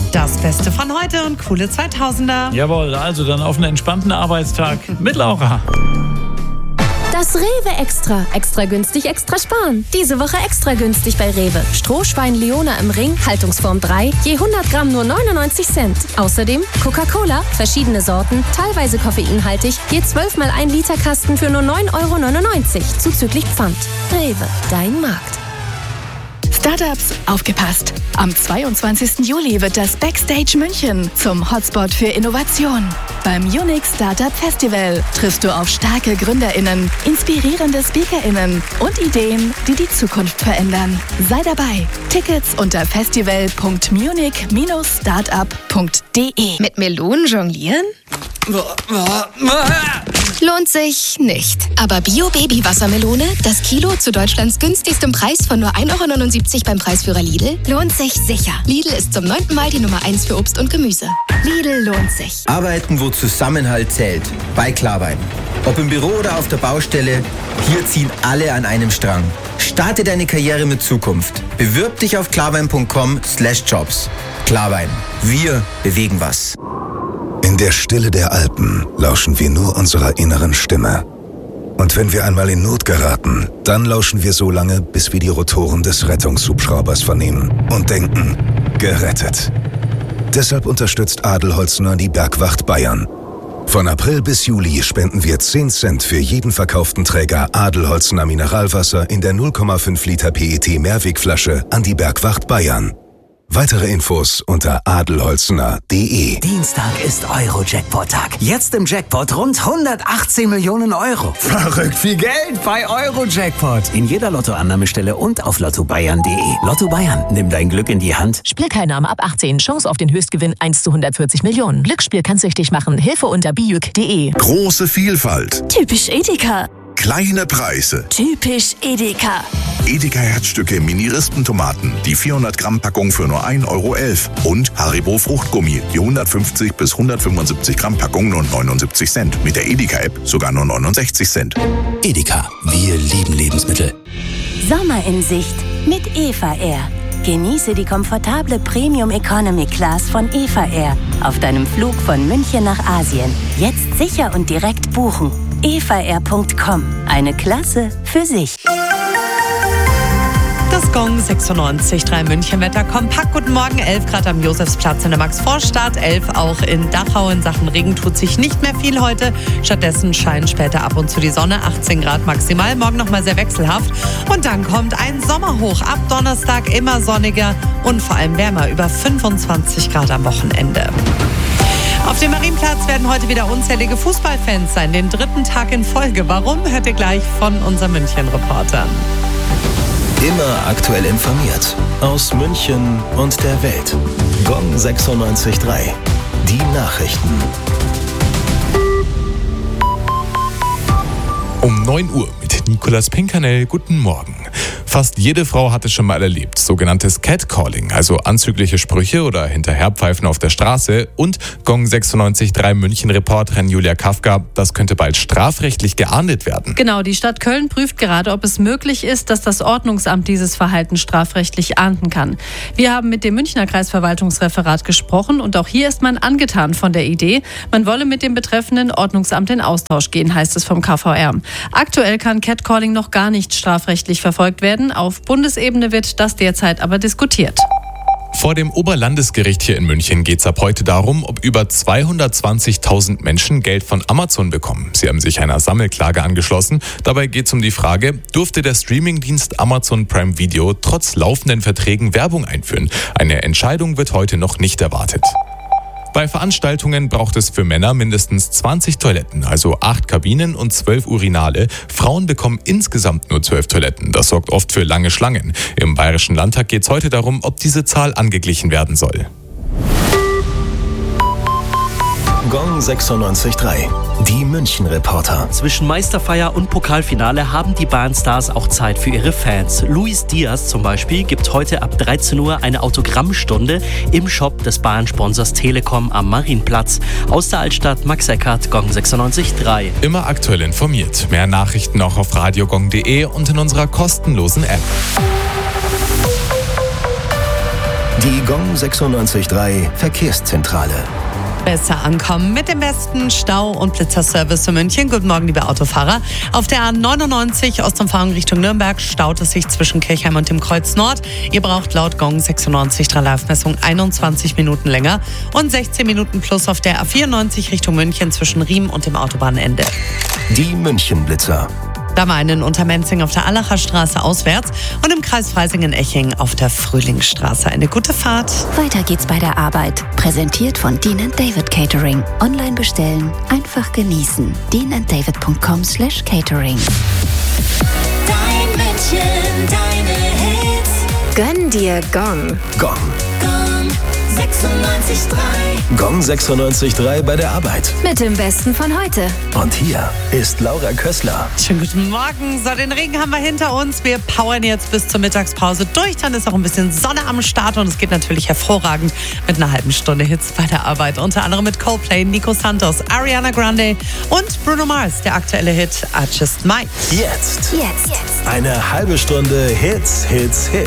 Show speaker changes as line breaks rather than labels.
Das Beste von heute und coole 2000er.
Jawohl, also dann auf einen entspannten Arbeitstag mit Laura.
Das Rewe Extra. Extra günstig, extra sparen. Diese Woche extra günstig bei Rewe. Strohschwein Leona im Ring, Haltungsform 3, je 100 Gramm nur 99 Cent. Außerdem Coca-Cola, verschiedene Sorten, teilweise koffeinhaltig, je 12 mal 1 Liter Kasten für nur 9,99 €, zuzüglich Pfand. Rewe, dein Markt.
Startups, aufgepasst! Am 22. Juli wird das Backstage München zum Hotspot für Innovation. Beim Unique Startup Festival triffst du auf starke GründerInnen, inspirierende SpeakerInnen und Ideen, die die Zukunft verändern. Sei dabei! Tickets unter festival.munich-startup.de.
Mit Melonen jonglieren? Lohnt sich nicht. Aber Bio-Baby-Wassermelone, das Kilo zu Deutschlands günstigstem Preis von nur 1,79 € beim Preisführer Lidl, lohnt sich sicher. Lidl ist zum 9. Mal die Nummer 1 für Obst und Gemüse. Lidl lohnt sich.
Arbeiten, wo Zusammenhalt zählt. Bei Klarwein. Ob im Büro oder auf der Baustelle, hier ziehen alle an einem Strang. Starte deine Karriere mit Zukunft. Bewirb dich auf klarwein.com/jobs. Klarwein. Wir bewegen was.
In der Stille der Alpen lauschen wir nur unserer inneren Stimme. Und wenn wir einmal in Not geraten, dann lauschen wir so lange, bis wir die Rotoren des Rettungshubschraubers vernehmen und denken, gerettet. Deshalb unterstützt Adelholzner die Bergwacht Bayern. Von April bis Juli spenden wir 10 Cent für jeden verkauften Träger Adelholzner Mineralwasser in der 0,5 Liter PET Mehrwegflasche an die Bergwacht Bayern. Weitere Infos unter adelholzner.de.
Dienstag ist Euro-Jackpot-Tag. Jetzt im Jackpot rund 118 Millionen Euro.
Verrückt viel Geld bei Euro-Jackpot.
In jeder Lottoannahmestelle und auf lottobayern.de. Lotto Bayern, nimm dein Glück in die Hand.
Spielteilnahme ab 18. Chance auf den Höchstgewinn 1 zu 140 Millionen. Glücksspiel kann süchtig machen. Hilfe unter bijuk.de.
Große Vielfalt.
Typisch Edeka.
Kleine Preise.
Typisch Edeka.
Edeka Herzstücke Mini-Rispentomaten, die 400 Gramm Packung für nur 1,11 € und Haribo Fruchtgummi, die 150 bis 175 Gramm Packung nur 79 Cent. Mit der Edeka-App sogar nur 69 Cent.
Edeka, wir lieben Lebensmittel.
Sommer in Sicht mit Eva Air. Genieße die komfortable Premium Economy Class von Eva Air auf deinem Flug von München nach Asien. Jetzt sicher und direkt buchen. evair.com. Eine Klasse für sich.
Das Gong 96,3 München-Wetter. Kompakt, guten Morgen, 11 Grad am Josefsplatz in der Maxvorstadt, 11 auch in Dachau. In Sachen Regen tut sich nicht mehr viel heute. Stattdessen scheint später ab und zu die Sonne, 18 Grad maximal. Morgen nochmal sehr wechselhaft. Und dann kommt ein Sommerhoch. Ab Donnerstag immer sonniger und vor allem wärmer, über 25 Grad am Wochenende. Auf dem Marienplatz werden heute wieder unzählige Fußballfans sein, den 3. Tag in Folge. Warum, hört ihr gleich von unserem München-Reporter.
Immer aktuell informiert. Aus München und der Welt. Gong 96,3. Die Nachrichten.
Um 9 Uhr mit Nicolas Pinkernell. Guten Morgen. Fast jede Frau hat es schon mal erlebt. Sogenanntes Catcalling, also anzügliche Sprüche oder Hinterherpfeifen auf der Straße. Und Gong 96,3 München-Reporterin Julia Kafka, das könnte bald strafrechtlich geahndet werden.
Genau, die Stadt Köln prüft gerade, ob es möglich ist, dass das Ordnungsamt dieses Verhalten strafrechtlich ahnden kann. Wir haben mit dem Münchner Kreisverwaltungsreferat gesprochen und auch hier ist man angetan von der Idee. Man wolle mit dem betreffenden Ordnungsamt in Austausch gehen, heißt es vom KVR. Aktuell kann Catcalling noch gar nicht strafrechtlich verfolgt werden. Auf Bundesebene wird das derzeit aber diskutiert.
Vor dem Oberlandesgericht hier in München geht es ab heute darum, ob über 220.000 Menschen Geld von Amazon bekommen. Sie haben sich einer Sammelklage angeschlossen. Dabei geht es um die Frage, durfte der Streamingdienst Amazon Prime Video trotz laufenden Verträgen Werbung einführen? Eine Entscheidung wird heute noch nicht erwartet. Bei Veranstaltungen braucht es für Männer mindestens 20 Toiletten, also 8 Kabinen und 12 Urinale. Frauen bekommen insgesamt nur 12 Toiletten. Das sorgt oft für lange Schlangen. Im Bayerischen Landtag geht es heute darum, ob diese Zahl angeglichen werden soll.
Gong 96,3. Die München-Reporter.
Zwischen Meisterfeier und Pokalfinale haben die Bahnstars auch Zeit für ihre Fans. Luis Diaz zum Beispiel gibt heute ab 13 Uhr eine Autogrammstunde im Shop des Bahnsponsors Telekom am Marienplatz. Aus der Altstadt Max Eckert, Gong 96,3.
Immer aktuell informiert. Mehr Nachrichten auch auf radiogong.de und in unserer kostenlosen App.
Die Gong 96.3 Verkehrszentrale.
Besser ankommen mit dem besten Stau- und Blitzerservice für München. Guten Morgen, liebe Autofahrer. Auf der A99 Ostumfahrung Richtung Nürnberg staut es sich zwischen Kirchheim und dem Kreuz Nord. Ihr braucht laut Gong 96.3 Live-Messung 21 Minuten länger und 16 Minuten plus auf der A94 Richtung München zwischen Riem und dem Autobahnende.
Die München-Blitzer.
Da meinen unter Menzing auf der Allacher Straße auswärts und im Kreis Freising-Eching auf der Frühlingsstraße. Eine gute Fahrt.
Weiter geht's bei der Arbeit. Präsentiert von Dean & David Catering. Online bestellen, einfach genießen. deandavid.com/catering.
Dein München, deine Hits.
Gönn dir Gong.
Gong.
Gong 96.3.
Gong 96.3 bei der Arbeit.
Mit dem Besten von heute.
Und hier ist Laura Kössler.
Schönen guten Morgen. So, den Regen haben wir hinter uns. Wir powern jetzt bis zur Mittagspause durch. Dann ist auch ein bisschen Sonne am Start und es geht natürlich hervorragend mit einer halben Stunde Hits bei der Arbeit. Unter anderem mit Coldplay, Nico Santos, Ariana Grande und Bruno Mars. Der aktuelle Hit I Just Might.
Jetzt. Eine halbe Stunde Hits, Hits, Hits.